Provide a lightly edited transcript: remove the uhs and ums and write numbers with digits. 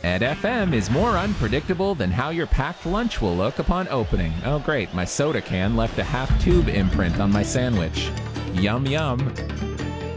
Ed FM is more unpredictable than how your packed lunch will look upon opening. Oh great, my soda can left a half-tube imprint on my sandwich. Yum yum.